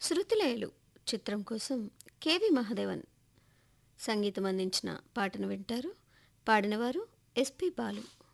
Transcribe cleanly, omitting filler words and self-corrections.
శృతిలయలు చిత్రం కోసం కెవి మహాదేవన్ సంగీతం అందించిన పాటను వింటారు. పాడినవారు ఎస్పి బాలు.